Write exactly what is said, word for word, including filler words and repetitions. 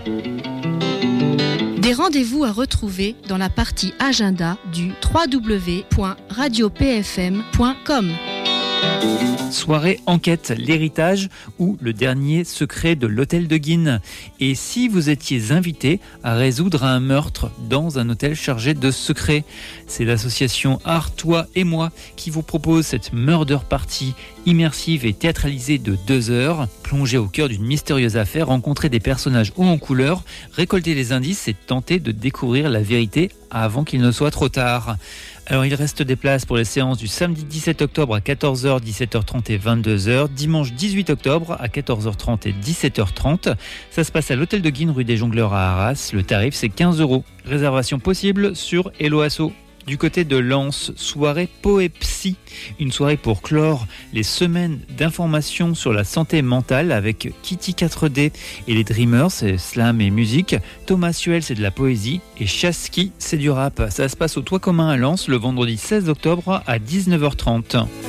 Des rendez-vous à retrouver dans la partie agenda du w w w point radio p f m point com. Soirée enquête, l'héritage ou le dernier secret de l'hôtel de Guînes. Et si vous étiez invité à résoudre un meurtre dans un hôtel chargé de secrets? C'est l'association Art, Toi et Moi qui vous propose cette murder party immersive et théâtralisée de deux heures. Plongez au cœur d'une mystérieuse affaire, rencontrer des personnages hauts en couleur, récolter les indices et tenter de découvrir la vérité avant qu'il ne soit trop tard. Alors il reste des places pour les séances du samedi dix-sept octobre à quatorze heures, dix-sept heures trente et vingt-deux heures, dimanche dix-huit octobre à quatorze heures trente et dix-sept heures trente. Ça se passe à l'hôtel de Guînes, rue des Jongleurs à Arras. Le tarif c'est quinze euros. Réservation possible sur Hello Asso. Du côté de Lens, soirée Poepsy, une soirée pour clore les semaines d'information sur la santé mentale avec Kitty quatre D et les Dreamers, c'est slam et musique, Thomas Suel, c'est de la poésie et Chaski, c'est du rap. Ça se passe au Toit commun à Lens le vendredi seize octobre à dix-neuf heures trente.